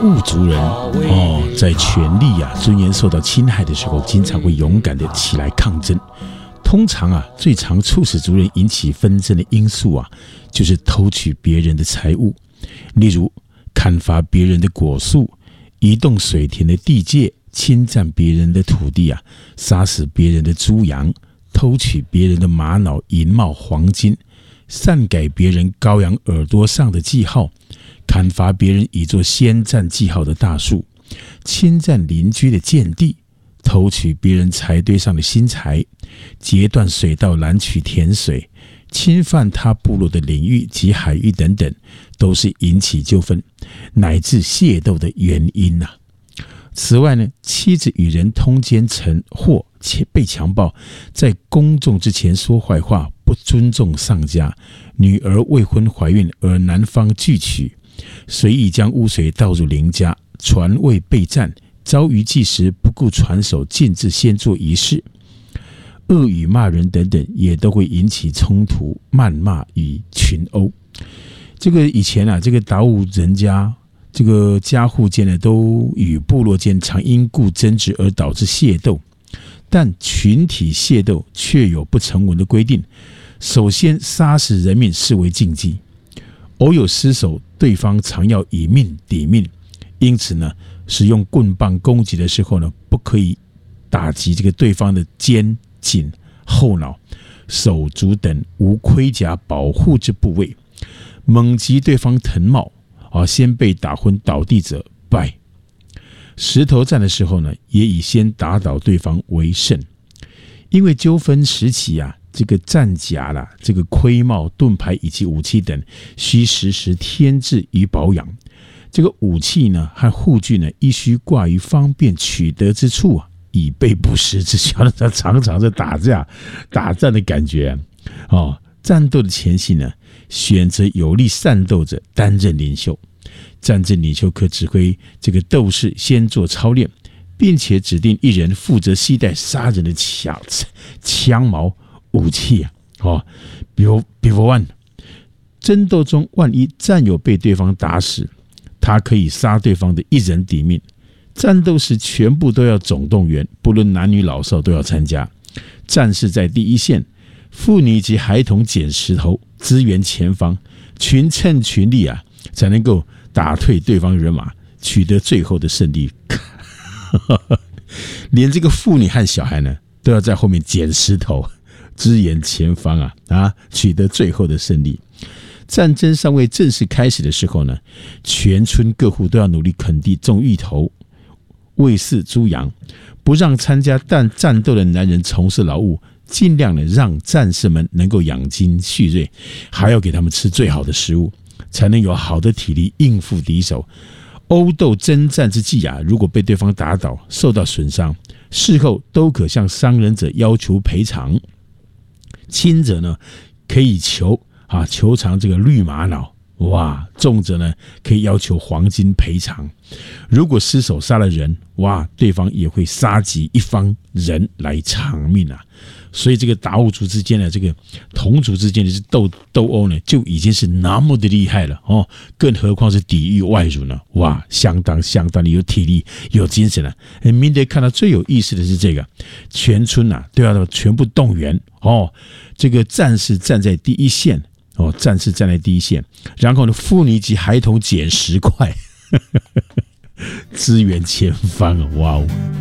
兀族人在权力尊严受到侵害的时候，经常会勇敢的起来抗争。通常最常促使族人引起纷争的因素就是偷取别人的财物，例如砍伐别人的果树，移动水田的地界，侵占别人的土地杀死别人的猪羊，偷取别人的玛瑙、银帽、黄金，擅改别人羔羊耳朵上的记号，砍伐别人已做先占记号的大树，侵占邻居的建地，偷取别人柴堆上的薪柴，截断水道拦取田水，侵犯他部落的领域及海域等等，都是引起纠纷乃至械斗的原因此外呢，妻子与人通奸成或被强暴，在公众之前说坏话，不尊重上家，女儿未婚怀孕而男方拒娶，随意将污水倒入邻家，船未备战，遭遇祭时不顾船手禁止先做仪式，恶语骂人等等，也都会引起冲突、谩骂与群殴。这个以前这个达悟人家这个家户间呢，都与部落间常因故争执而导致械斗，但群体械斗却有不成文的规定。首先，杀死人命视为禁忌，偶有失手，对方常要以命抵命，因此呢，使用棍棒攻击的时候呢，不可以打击这个对方的肩、颈、后脑、手足等无盔甲保护之部位，猛击对方藤帽。先被打昏倒地者败。石头战的时候呢，也以先打倒对方为胜。因为纠纷时期这个战甲啦、这个盔帽、盾牌以及武器等，需时时添置与保养。这个武器呢和护具呢，亦须挂于方便取得之处以备不时之需。常常在打战的感觉战斗的前夕呢，选择有力善斗者担任领袖。战争领袖可指挥这个斗士先做操练，并且指定一人负责携带杀人的枪矛武器比如争斗中万一战友被对方打死，他可以杀对方的一人抵命。战斗时全部都要总动员，不论男女老少都要参加。战士在第一线，妇女及孩童捡石头支援前方，群策群力才能够打退对方人马，取得最后的胜利。连这个妇女和小孩呢，都要在后面捡石头支援前方取得最后的胜利。战争尚未正式开始的时候呢，全村各户都要努力垦地种芋头，喂饲猪羊，不让参加战斗的男人从事劳务，尽量的让战士们能够养精蓄锐，还要给他们吃最好的食物，才能有好的体力应付敌手。殴斗征战之际如果被对方打倒，受到损伤，事后都可向伤人者要求赔偿。轻者呢，可以求偿这个绿玛瑙，重者呢，可以要求黄金赔偿。如果失手杀了人，对方也会杀及一方人来偿命所以这个达悟族之间的这个同族之间的斗殴呢，就已经是那么的厉害了更何况是抵御外辱呢？相当的有体力有精神了。明德看到最有意思的是这个，全村都要全部动员这个战士站在第一线然后呢，妇女及孩童捡石块支援前方